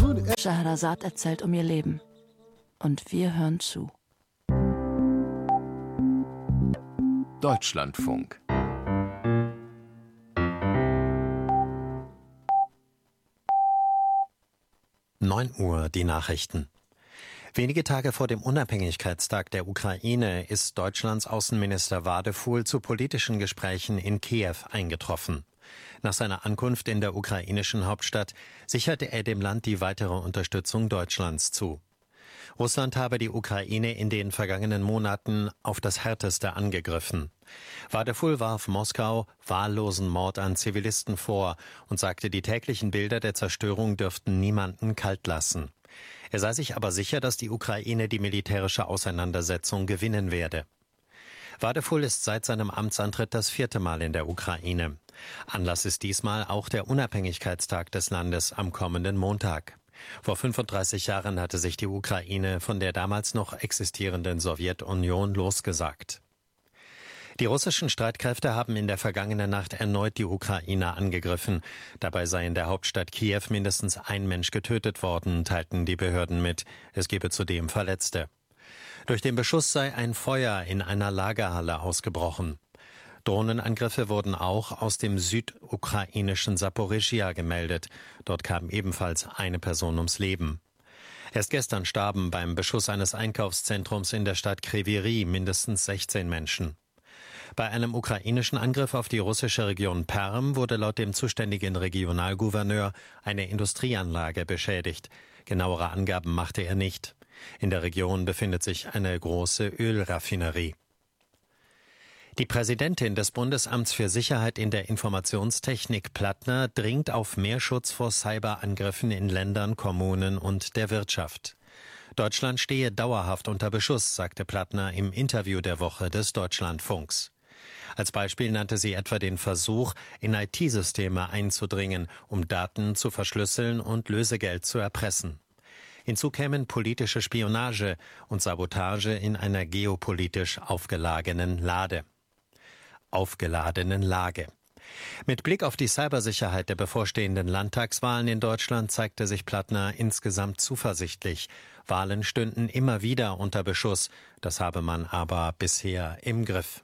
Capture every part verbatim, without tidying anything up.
Scheherazad erzählt um ihr Leben. Und wir hören zu. Deutschlandfunk. neun Uhr, die Nachrichten. Wenige Tage vor dem Unabhängigkeitstag der Ukraine ist Deutschlands Außenminister Wadefuhl zu politischen Gesprächen in Kiew eingetroffen. Nach seiner Ankunft in der ukrainischen Hauptstadt sicherte er dem Land die weitere Unterstützung Deutschlands zu. Russland habe die Ukraine in den vergangenen Monaten auf das Härteste angegriffen. Wadefuhl warf Moskau wahllosen Mord an Zivilisten vor und sagte, die täglichen Bilder der Zerstörung dürften niemanden kalt lassen. Er sei sich aber sicher, dass die Ukraine die militärische Auseinandersetzung gewinnen werde. Wadefuhl ist seit seinem Amtsantritt das vierte Mal in der Ukraine. Anlass ist diesmal auch der Unabhängigkeitstag des Landes am kommenden Montag. Vor fünfunddreißig Jahren hatte sich die Ukraine von der damals noch existierenden Sowjetunion losgesagt. Die russischen Streitkräfte haben in der vergangenen Nacht erneut die Ukraine angegriffen. Dabei sei in der Hauptstadt Kiew mindestens ein Mensch getötet worden, teilten die Behörden mit. Es gebe zudem Verletzte. Durch den Beschuss sei ein Feuer in einer Lagerhalle ausgebrochen. Drohnenangriffe wurden auch aus dem südukrainischen Saporischschja gemeldet. Dort kam ebenfalls eine Person ums Leben. Erst gestern starben beim Beschuss eines Einkaufszentrums in der Stadt Kryvyi Rih mindestens sechzehn Menschen. Bei einem ukrainischen Angriff auf die russische Region Perm wurde laut dem zuständigen Regionalgouverneur eine Industrieanlage beschädigt. Genauere Angaben machte er nicht. In der Region befindet sich eine große Ölraffinerie. Die Präsidentin des Bundesamts für Sicherheit in der Informationstechnik, Plattner, dringt auf mehr Schutz vor Cyberangriffen in Ländern, Kommunen und der Wirtschaft. Deutschland stehe dauerhaft unter Beschuss, sagte Plattner im Interview der Woche des Deutschlandfunks. Als Beispiel nannte sie etwa den Versuch, in I T-Systeme einzudringen, um Daten zu verschlüsseln und Lösegeld zu erpressen. Hinzu kämen politische Spionage und Sabotage in einer geopolitisch aufgeladenen Lage. aufgeladenen Lage. Mit Blick auf die Cybersicherheit der bevorstehenden Landtagswahlen in Deutschland zeigte sich Plattner insgesamt zuversichtlich. Wahlen stünden immer wieder unter Beschuss, das habe man aber bisher im Griff.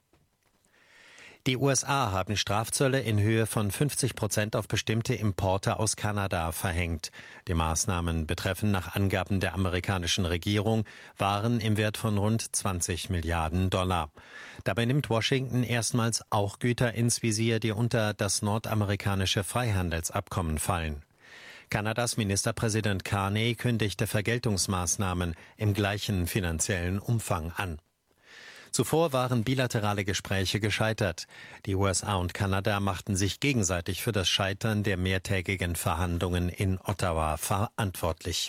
Die U S A haben Strafzölle in Höhe von fünfzig Prozent auf bestimmte Importe aus Kanada verhängt. Die Maßnahmen betreffen nach Angaben der amerikanischen Regierung Waren im Wert von rund zwanzig Milliarden Dollar. Dabei nimmt Washington erstmals auch Güter ins Visier, die unter das nordamerikanische Freihandelsabkommen fallen. Kanadas Ministerpräsident Carney kündigte Vergeltungsmaßnahmen im gleichen finanziellen Umfang an. Zuvor waren bilaterale Gespräche gescheitert. Die U S A und Kanada machten sich gegenseitig für das Scheitern der mehrtägigen Verhandlungen in Ottawa verantwortlich.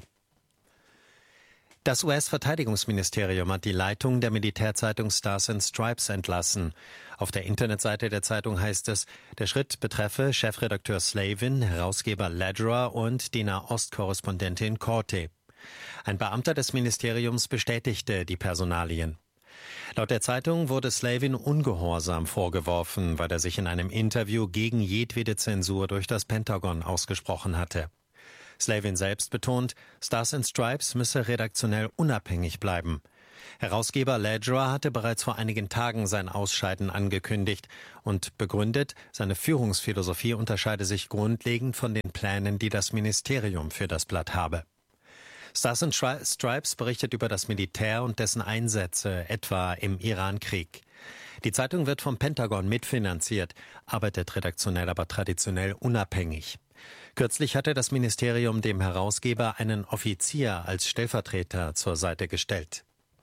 Das U S-Verteidigungsministerium hat die Leitung der Militärzeitung Stars and Stripes entlassen. Auf der Internetseite der Zeitung heißt es, der Schritt betreffe Chefredakteur Slavin, Herausgeber Lederer und die Nahost-Korrespondentin Corte. Ein Beamter des Ministeriums bestätigte die Personalien. Laut der Zeitung wurde Slavin Ungehorsam vorgeworfen, weil er sich in einem Interview gegen jedwede Zensur durch das Pentagon ausgesprochen hatte. Slavin selbst betont, Stars and Stripes müsse redaktionell unabhängig bleiben. Herausgeber Lederer hatte bereits vor einigen Tagen sein Ausscheiden angekündigt und begründet, seine Führungsphilosophie unterscheide sich grundlegend von den Plänen, die das Ministerium für das Blatt habe. Stars and Stripes berichtet über das Militär und dessen Einsätze, etwa im Iran-Krieg. Die Zeitung wird vom Pentagon mitfinanziert, arbeitet redaktionell aber traditionell unabhängig. Kürzlich hatte das Ministerium dem Herausgeber einen Offizier als Stellvertreter zur Seite gestellt.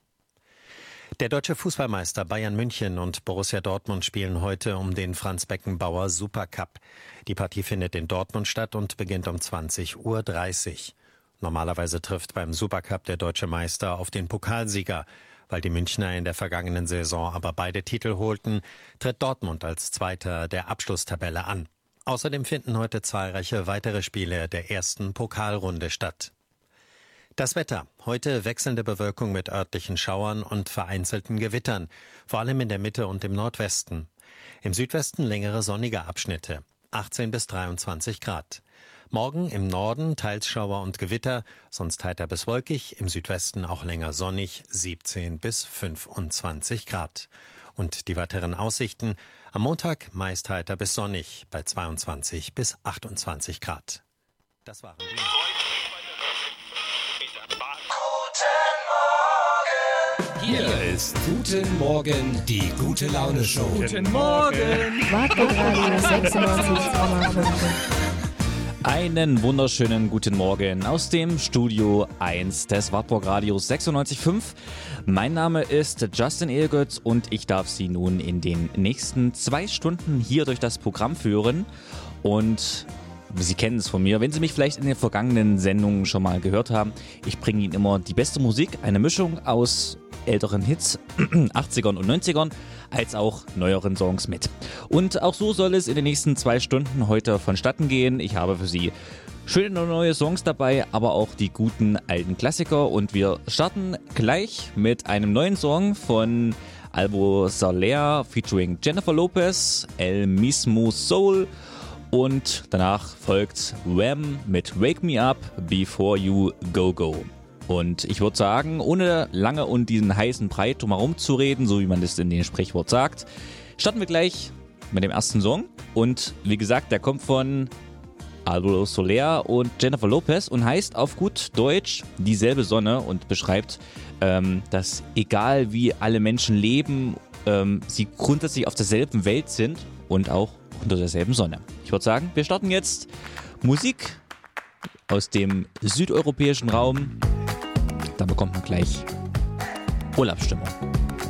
Der deutsche Fußballmeister Bayern München und Borussia Dortmund spielen heute um den Franz-Beckenbauer Supercup. Die Partie findet in Dortmund statt und beginnt um zwanzig Uhr dreißig. Normalerweise trifft beim Supercup der deutsche Meister auf den Pokalsieger. Weil die Münchner in der vergangenen Saison aber beide Titel holten, tritt Dortmund als Zweiter der Abschlusstabelle an. Außerdem finden heute zahlreiche weitere Spiele der ersten Pokalrunde statt. Das Wetter. Heute wechselnde Bewölkung mit örtlichen Schauern und vereinzelten Gewittern, vor allem in der Mitte und im Nordwesten. Im Südwesten längere sonnige Abschnitte, achtzehn bis dreiundzwanzig Grad. Morgen im Norden teils Schauer und Gewitter, sonst heiter bis wolkig, im Südwesten auch länger sonnig, siebzehn bis fünfundzwanzig Grad. Und die weiteren Aussichten: am Montag meist heiter bis sonnig, bei zweiundzwanzig bis achtundzwanzig Grad. Das waren die. Hier ist Guten Morgen, die gute Laune Show. Guten Morgen. Wartburgradio sechsundneunzig Komma fünf. Einen wunderschönen guten Morgen aus dem Studio eins des Wartburgradios sechsundneunzig Komma fünf. Mein Name ist Justin Ehlgötz und ich darf Sie nun in den nächsten zwei Stunden hier durch das Programm führen. Und Sie kennen es von mir, wenn Sie mich vielleicht in den vergangenen Sendungen schon mal gehört haben, ich bringe Ihnen immer die beste Musik, eine Mischung aus älteren Hits, achtzigern und neunzigern, als auch neueren Songs mit. Und auch so soll es in den nächsten zwei Stunden heute vonstatten gehen. Ich habe für Sie schöne neue Songs dabei, aber auch die guten alten Klassiker. Und wir starten gleich mit einem neuen Song von Albo Soler featuring Jennifer Lopez, El Mismo Soul. Und danach folgt Wham mit Wake Me Up Before You Go Go. Und ich würde sagen, ohne lange und diesen heißen Brei drumherum zu reden, so wie man das in dem Sprichwort sagt, starten wir gleich mit dem ersten Song. Und wie gesagt, der kommt von Albo Soler und Jennifer Lopez und heißt auf gut Deutsch Dieselbe Sonne und beschreibt, ähm, dass egal wie alle Menschen leben, ähm, sie grundsätzlich auf derselben Welt sind und auch unter derselben Sonne. Ich würde sagen, wir starten jetzt Musik aus dem südeuropäischen Raum. Da bekommt man gleich Urlaubsstimmung.